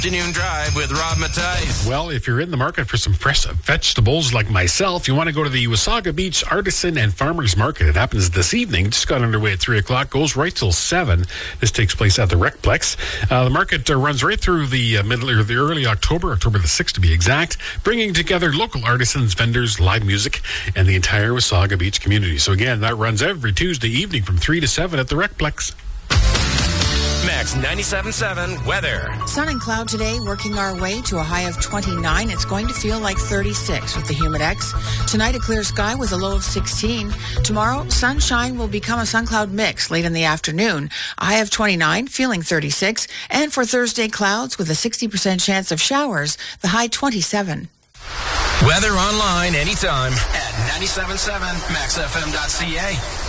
Afternoon Drive with Rob Mattice. Well, if you're in the market for some fresh vegetables like myself, you want to go to the Wasaga Beach Artisan and Farmers Market. It happens this evening. Just got underway at 3 o'clock, goes right till 7. This takes place at the Recplex. The market runs right through the middle or the early October the 6th to be exact, bringing together local artisans, vendors, live music, and the entire Wasaga Beach community. So again, that runs every Tuesday evening from 3 to 7 at the Recplex. Max 97.7 weather. Sun and cloud today, working our way to a high of 29. It's going to feel like 36 with the Humidex. Tonight, a clear sky with a low of 16. Tomorrow, sunshine will become a sun-cloud mix late in the afternoon. A high of 29, feeling 36. And for Thursday, clouds with a 60% chance of showers, the high 27. Weather online anytime at 97.7maxfm.ca.